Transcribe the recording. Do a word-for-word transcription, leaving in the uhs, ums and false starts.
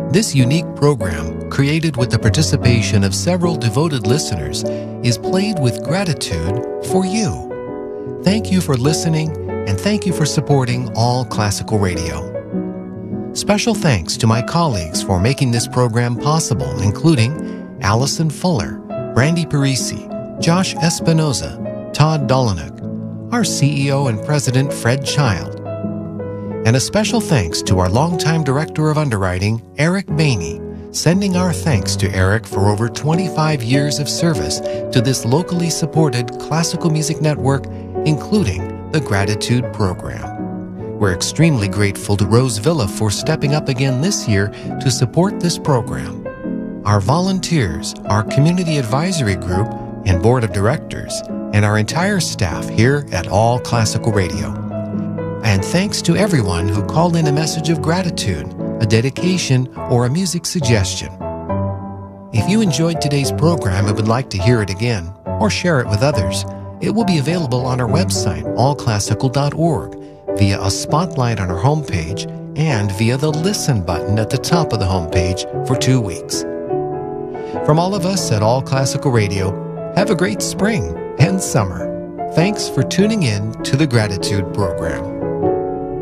This unique program, created with the participation of several devoted listeners, is played with gratitude for you. Thank you for listening, and thank you for supporting All Classical Radio. Special thanks to my colleagues for making this program possible, including Allison Fuller, Brandy Parisi, Josh Espinoza, Todd Dolinek, our C E O and President Fred Child. And a special thanks to our longtime Director of Underwriting, Eric Bainey, sending our thanks to Eric for over twenty-five years of service to this locally supported classical music network, including the Gratitude Program. We're extremely grateful to Rose Villa for stepping up again this year to support this program. Our volunteers, our community advisory group and board of directors, and our entire staff here at All Classical Radio. And thanks to everyone who called in a message of gratitude, a dedication, or a music suggestion. If you enjoyed today's program and would like to hear it again, or share it with others, it will be available on our website, all classical dot org, via a spotlight on our homepage, and via the Listen button at the top of the homepage for two weeks. From all of us at All Classical Radio, have a great spring and summer. Thanks for tuning in to the Gratitude Program.